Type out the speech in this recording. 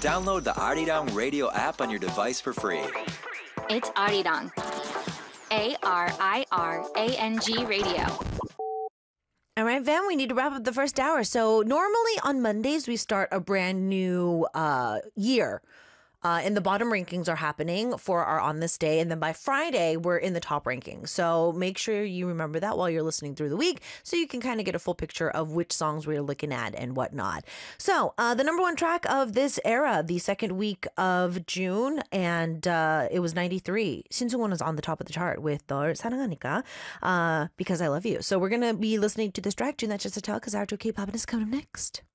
Download the Arirang Radio app on your device for free. It's Arirang. ARIRANG Radio. All right, Van, we need to wrap up the first hour. So normally on Mondays, we start a brand new year. And the bottom rankings are happening for our On This Day. And then by Friday, we're in the top rankings. So make sure you remember that while you're listening through the week so you can kind of get a full picture of which songs we're looking at and whatnot. So the number one track of this era, the second week of June, and it was 93. 신승원 was on the top of the chart with 널 사랑하니까, Because I Love You. So we're going to be listening to this track, June That's Just a Tell, because our K-pop is coming up next.